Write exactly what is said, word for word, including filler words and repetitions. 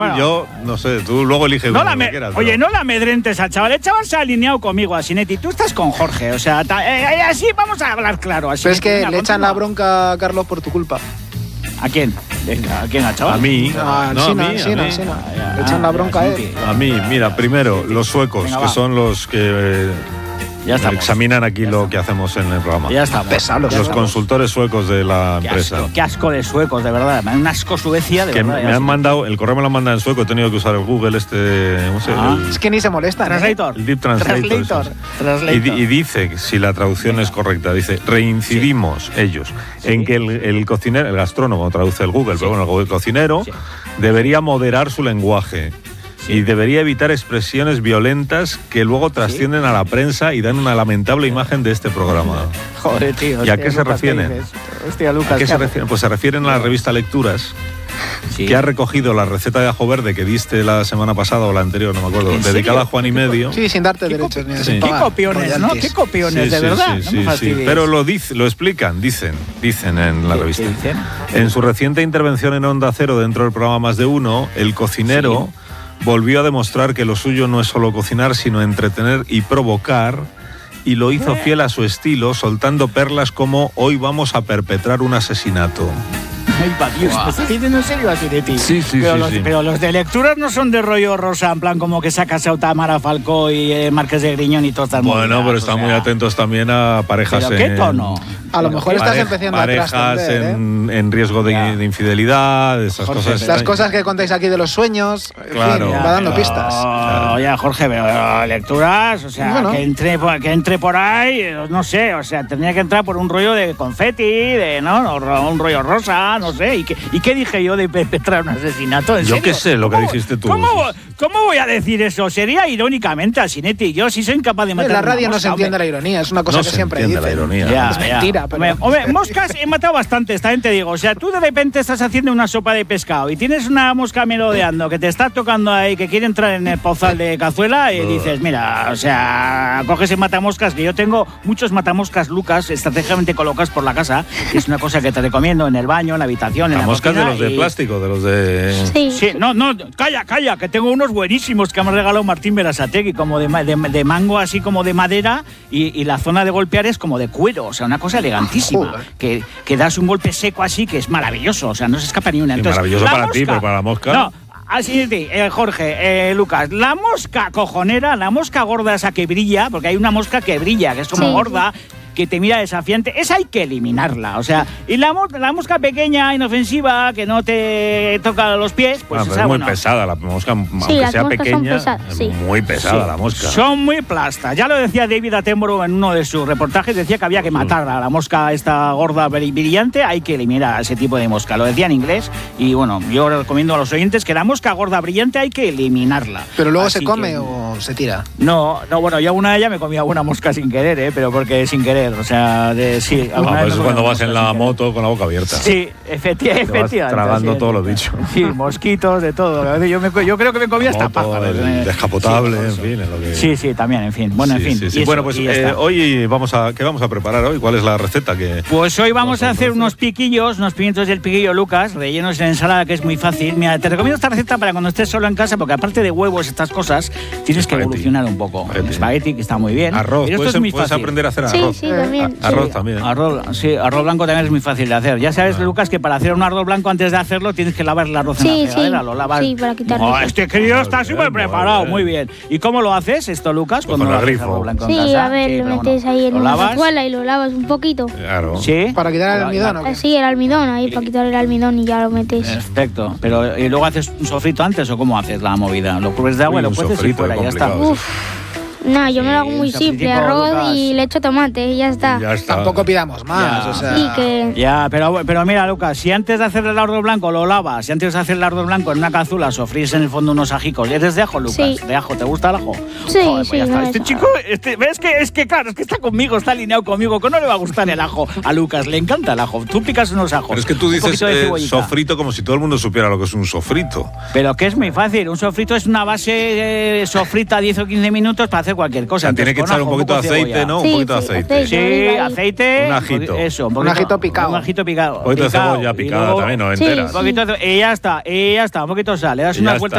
Bueno, yo, no sé, tú luego eliges no lo me, que quieras. Oye, pero... no la amedrentes al chaval. El chaval se ha alineado conmigo, Asinetti. Tú estás con Jorge, o sea, ta, eh, eh, así vamos a hablar claro. Asinetti. Pero es que Venga, le echan continúa. la bronca a Carlos por tu culpa. ¿A quién? ¿A quién, al chaval? A mí. Ah, no, Sina, a mí, a Sina, mí. Sina. Ah, Le echan la ah, bronca a él. Asinetti. A mí, mira, primero, los suecos, Venga, que va. son los que eh, Ya estamos. examinan aquí lo que hacemos en el programa. Ya estamos. Pesados, Los ya estamos. consultores suecos de la Qué empresa. asco, qué asco de suecos, de verdad. Un asco Suecia, de Que verdad. me ya han sí. mandado, el correo me lo han mandado en sueco, he tenido que usar el Google, este, no sé, Ah. el, Es que ni se molestan. ¿eh? Translator. el Deep Translator. Translator. eso es. Translator. Y, di- y dice, si la traducción es correcta, dice, reincidimos ellos Sí. en que el, el cocinero, el gastrónomo traduce el Google, Sí. pero bueno, el cocinero Sí. debería moderar su lenguaje. Sí. Y debería evitar expresiones violentas que luego trascienden a la prensa y dan una lamentable imagen de este programa. Joder, tío. ¿Y a hostia, qué se Lucas, refieren? ¿qué dices? Hostia, Lucas. ¿A qué se haces? refieren? Pues se refieren a la revista Lecturas, Sí. que ha recogido la receta de ajo verde que diste la semana pasada o la anterior, no me acuerdo, ¿En dedicada serio? a Juan y medio. Sí, sin darte ¿Qué derechos copi- ni sí. sin Qué pagar copiones, ¿no? royalties. Qué copiones, Sí, de sí, verdad. sí, no sí, me sí. fastidies. Pero lo, dice, lo explican, dicen, dicen en la ¿Qué- revista. qué dicen? En su reciente intervención en Onda Cero dentro del programa Más de Uno, el cocinero volvió a demostrar que lo suyo no es solo cocinar, sino entretener y provocar, y lo hizo fiel a su estilo, soltando perlas como "hoy vamos a perpetrar un asesinato". Ay, va, Dios, ¿me estás diciendo en serio, Asinetti? Sí, sí, pero sí, los, sí. Pero los de lecturas no son de rollo rosa, en plan como que saca Tamara Falcó y eh, Marqués de Griñón y todas estas Bueno, movidas, pero o están sea, muy atentos también a parejas ¿Pero qué en... tono? A lo Pero mejor qué- estás Parej- empezando a parejas trascender, ¿eh? en, en riesgo de, Ya. de infidelidad, esas Jorge, cosas. pero- Las cosas que contáis aquí de los sueños, en Claro. fin, Ya, va dando pero- pistas. Ya, Jorge, pero lecturas, o sea, Bueno. que, entre, por- que entre por ahí, eh, no sé, o sea, tendría que entrar por un rollo de confeti, de, ¿no? O ro- un rollo rosa, no sé. ¿Y qué, y qué dije yo de perpetrar un asesinato? ¿En Yo serio? qué sé lo que ¿Cómo- dijiste tú. ¿cómo, ¿Cómo voy a decir eso? Sería irónicamente, Asinetti. Yo sí soy incapaz de En matar la una radio no mosca, se entiende hombre. la ironía, es una cosa No que se siempre entiende dicen. la ironía. Ya, Es ya. mentira, pero- Hombre, hombre, moscas he matado bastantes, también te digo. O sea, tú de repente estás haciendo una sopa de pescado y tienes una mosca merodeando que te está tocando ahí, que quiere entrar en el pozal de cazuela y dices, mira, o sea, coges el matamoscas, que yo tengo muchos matamoscas Lucas estratégicamente colocados por la casa, que es una cosa que te recomiendo en el baño, en la habitación, en Las la moscas de cocina, los de y- plástico, de los de... Sí. Sí, no, no, calla, calla, que tengo unos buenísimos que me ha regalado Martín Berasategui, como de, ma- de, de mango, así como de madera, y, y la zona de golpear es como de cuero, o sea, una cosa elegantísima. Joder. Que, que das un golpe seco así, que es maravilloso, o sea, no se escapa ni una. Sí, Entonces, maravilloso la para ti, pero para la mosca- No, así de eh, Jorge, eh, Lucas, la mosca cojonera, la mosca gorda esa que brilla, porque hay una mosca que brilla, que es como Sí. gorda, que te mira desafiante, esa hay que eliminarla, o sea, y la, mo- la mosca pequeña, inofensiva, que no te toca los pies, pues Ah, pero esa, es muy bueno, pesada la mosca, aunque las sea moscas son pequeña, pesadas, es sí. muy pesada Sí. la mosca. Son muy plastas. Ya lo decía David Attenborough en uno de sus reportajes, decía que había que matar a la mosca esta gorda bri- brillante, hay que eliminar a ese tipo de mosca. Lo decía en inglés y bueno, yo recomiendo a los oyentes que la mosca gorda brillante hay que eliminarla. Pero luego Así se come que- o se tira. No, no, bueno, yo una de ellas me comí alguna mosca sin querer, ¿eh? Pero porque sin querer, o sea, de, sí. Ah, alguna pues vez eso me cuando comí vas una en mosca la sin querer. moto con la boca abierta. Sí, efecti- Te vas efectivamente. tragando sí, todo lo dicho. Sí, mosquitos, de todo. Yo, me, yo creo que me comí hasta Moto, pájaros. el ¿eh? descapotable, Sí, en fin, es lo que... Sí, sí, también, en fin. Bueno, Sí, en fin. sí, sí. y eso, Bueno, pues y ya eh, está. hoy vamos a... ¿Qué vamos a preparar hoy? ¿Cuál es la receta que...? Pues hoy vamos a hacer entonces? unos piquillos, unos pimientos del piquillo Lucas, rellenos en ensalada, que es muy fácil. Mira, te recomiendo esta receta para cuando estés solo en casa, porque aparte de huevos, estas cosas, tienes que Espagueti. evolucionar un poco. Espagueti. Espagueti, que está muy bien. Arroz, Pero esto puedes, es muy puedes fácil. aprender a hacer Sí, arroz. sí, también. A- arroz sí. también. Arroz, sí, arroz blanco también es muy fácil de hacer. Ya sabes, Ah. Lucas, que para hacer un arroz blanco antes de hacerlo tienes que lavar el arroz en Sí, la fregadera, sí. lo lavas. Sí, para quitarle Oh, eso. este crío Muy está bien, súper muy preparado, bien. muy bien. ¿Y cómo lo haces esto, Lucas? Pues cuando con el haces grifo. arroz blanco en Sí, casa? a ver, Sí, lo pero metes bueno. ahí en ¿Lo una lavas? cazuela y lo lavas un poquito. Claro. Sí. Para quitar el La- almidón, la- ¿o qué? Sí, el almidón, ahí para quitar el almidón y ya lo metes. Perfecto. Pero ¿y luego haces un sofrito antes o cómo haces la movida? ¿Lo cubres de agua y Uy, lo un cueces y sofrito, fuera? Ya está. complicado. Uf. No, yo me lo hago Sí, muy un simple, sofritico, arroz Lucas. y le echo tomate y ya está. Ya está. Tampoco pidamos más, Ya. o sea... Sí, que... Ya, pero, pero mira, Lucas, si antes de hacer el arroz blanco lo lavas, si antes de hacer el arroz blanco en una cazuela sofrís en el fondo unos ajicos, ¿eres de ajo, Lucas? Sí. ¿De ajo? ¿Te gusta el ajo? Sí, Joder, pues sí, ya está. no Este es- chico, este, ¿ves que es que claro, es que está conmigo, está alineado conmigo, que no le va a gustar el ajo a Lucas, le encanta el ajo. Tú picas unos ajos. Pero es que tú un dices poquito de eh, cebollita. sofrito como si todo el mundo supiera lo que es un sofrito. Pero que es muy fácil, un sofrito es una base eh, sofrita diez o quince minutos para hacer cualquier cosa. O sea, tiene Entonces, que con echar un ajo, poquito de poco aceite, cebolla. ¿no? Sí, un poquito de sí, aceite. aceite. Sí, Oliva y- aceite. Un ajito. Eso, un, Un ajito picado. Un ajito picado. Un poquito de picado, cebolla y picada luego- también, no Sí, entera. Un poquito de- y ya está, y ya está, un poquito de sal, le das Y una ya vuelta